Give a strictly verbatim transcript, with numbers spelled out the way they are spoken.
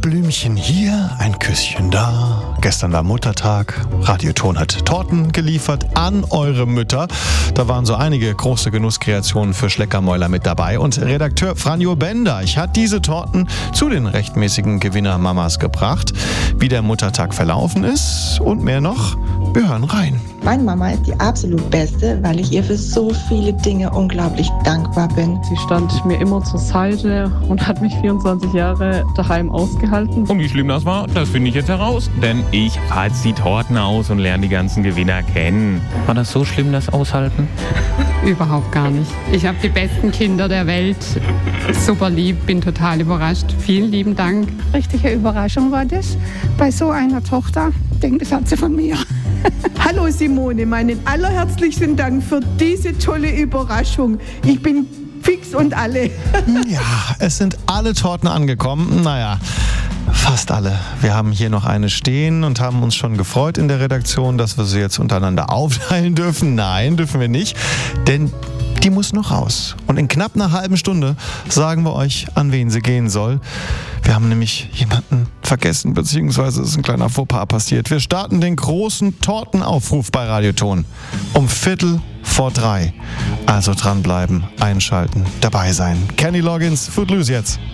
Blümchen hier, ein Küsschen da. Gestern war Muttertag. Radioton hat Torten geliefert an eure Mütter. Da waren so einige große Genusskreationen für Schleckermäuler mit dabei. Und Redakteur Franjo Bendeich hat diese Torten zu den rechtmäßigen Gewinnermamas gebracht. Wie der Muttertag verlaufen ist und mehr noch, wir hören rein. Meine Mama ist die absolut beste, weil ich ihr für so viele Dinge unglaublich dankbar bin. Sie stand mir immer zur Seite und hat mich vierundzwanzig Jahre daheim ausgehalten. Und wie schlimm das war, das finde ich jetzt heraus. Denn ich fahre jetzt die Torten aus und lerne die ganzen Gewinner kennen. War das so schlimm, das Aushalten? Überhaupt gar nicht. Ich habe die besten Kinder der Welt. Super lieb, bin total überrascht. Vielen lieben Dank. Richtige Überraschung war das bei so einer Tochter. Ich denke, das hat sie von mir. Hallo Simone, meinen allerherzlichsten Dank für diese tolle Überraschung. Ich bin fix und alle. Ja, es sind alle Torten angekommen. Naja, fast alle. Wir haben hier noch eine stehen und haben uns schon gefreut in der Redaktion, dass wir sie jetzt untereinander aufteilen dürfen. Nein, dürfen wir nicht, denn die muss noch raus. Und in knapp einer halben Stunde sagen wir euch, an wen sie gehen soll. Wir haben nämlich jemanden vergessen, beziehungsweise ist ein kleiner Fauxpas passiert. Wir starten den großen Tortenaufruf bei Radioton um Viertel vor drei. Also dranbleiben, einschalten, dabei sein. Kenny Loggins, Footloose jetzt.